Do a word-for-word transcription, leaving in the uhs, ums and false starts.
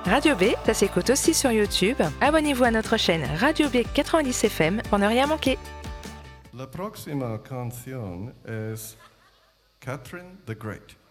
Radio B, ça s'écoute aussi sur YouTube. Abonnez-vous à notre chaîne Radio B quatre-vingt-dix F M pour ne rien manquer. La próxima canción es Catherine the Great.